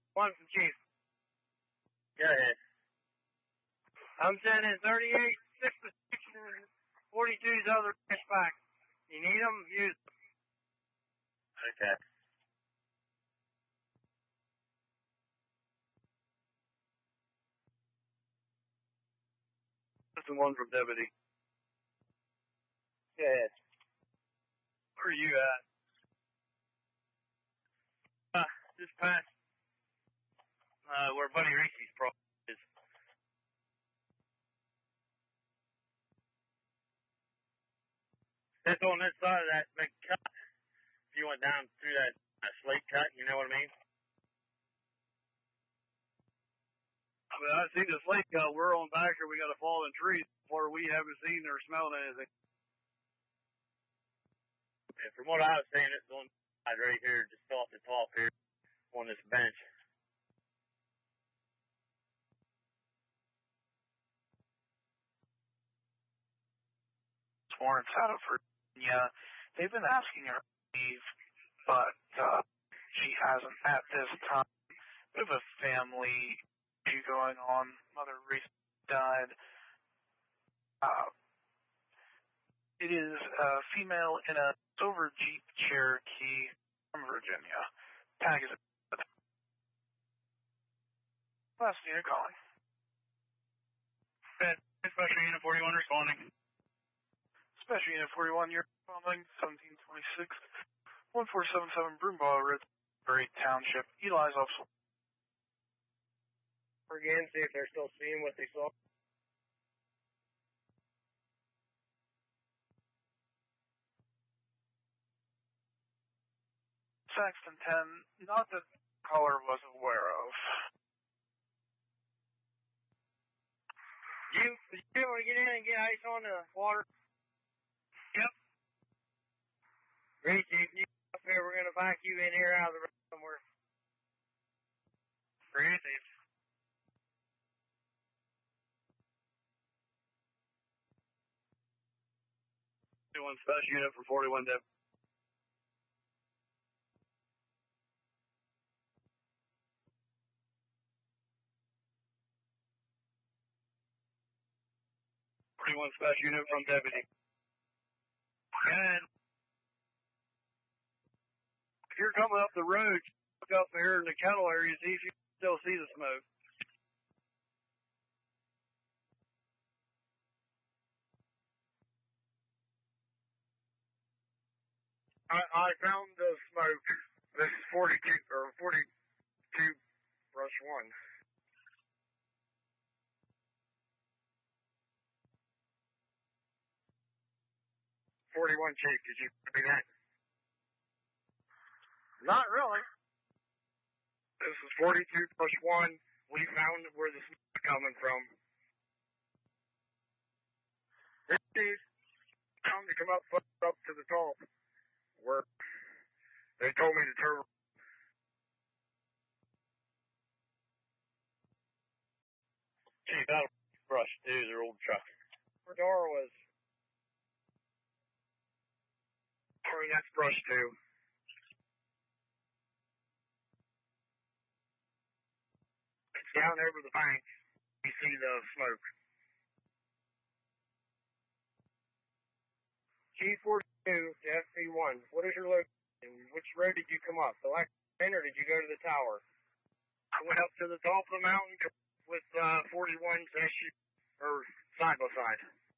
One from Chief. Go ahead. I'm sending 38, 6 to 6, and 42's other fish back. You need them? Use them. Okay. That's the one from Deputy. Go ahead. Where are you at? Just past where Buddy Reese's property is. It's on this side of that big cut. If you went down through that slate cut, you know what I mean? I mean, I see the slate cut. We're on back here. We got a fallen tree where we haven't seen or smelled anything. And from what I was saying, it's on right here, just off the top here on this bench. Warrants out of Virginia. They've been asking her to leave, but she hasn't at this time. We have a family issue going on. Mother recently died. It is a female in a silver Jeep Cherokee from Virginia. Tag is last unit calling. Special Unit 41 responding. Special Unit 41, you're calling 1726 1477 Broombaugh Road, Great Township. Eli's officer. Again, see if they're still seeing what they saw. Saxton 10, not that the caller was aware of. Did you able to get in and get ice on the water? Yep. Reese, you can up here. We're going to back you in here out of the road somewhere. Reese. 41 Special Unit for 41 Dep. Special Unit from Deputy. And if you're coming up the road, look up here in the cattle area, see if you still see the smoke. I found the smoke. This is 42 brush 1. 41 Chief, did you copy that? Not really. This is 42 plus 1. We found where the smoke is coming from. This Chief, time to come up to the top. Where they told me to turn. Chief, that'll brush 2, their old truck. Where Dora was. Sorry, that's brush 2. It's down over the bank. You see the smoke. G42 to FP1. What is your location? Which road did you come up? The left end or did you go to the tower? I went up to the top of the mountain with 41 side by side.